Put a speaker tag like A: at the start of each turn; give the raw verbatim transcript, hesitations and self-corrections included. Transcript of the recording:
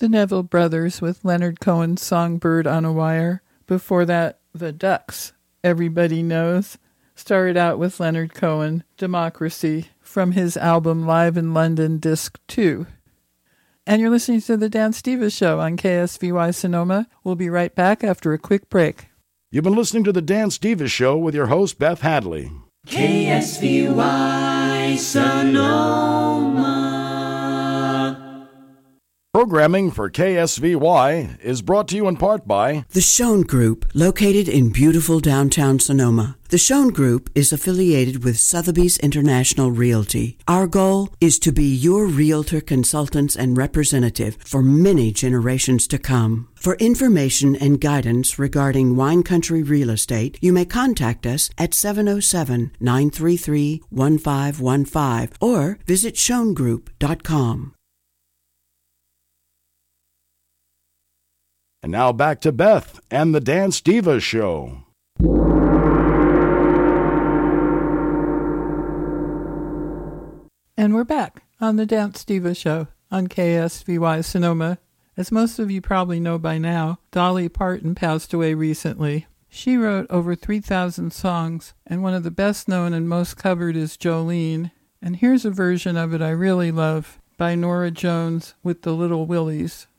A: The Neville Brothers with Leonard Cohen's Songbird on a Wire. Before that, The Ducks, Everybody Knows, started out with Leonard Cohen, Democracy, from his album Live in London, Disc two. And you're listening to The Dan Stevens Show on K S V Y Sonoma. We'll be right back after a quick break.
B: You've been listening to The Dan Stevens Show with your host, Beth Hadley.
C: K S V Y Sonoma.
B: Programming for K S V Y is brought to you in part by
D: The Schoen Group, located in beautiful downtown Sonoma. The Schoen Group is affiliated with Sotheby's International Realty. Our goal is to be your realtor consultants and representative for many generations to come. For information and guidance regarding wine country real estate, you may contact us at seven oh seven, nine three three, one five one five or visit schoen group dot com.
B: And now back to Beth and the Dan Stevens Show.
A: And we're back on the Dan Stevens Show on K S V Y Sonoma. As most of you probably know by now, Dolly Parton passed away recently. She wrote over three thousand songs, and one of the best known and most covered is Jolene. And here's a version of it I really love by Nora Jones with the Little Willies.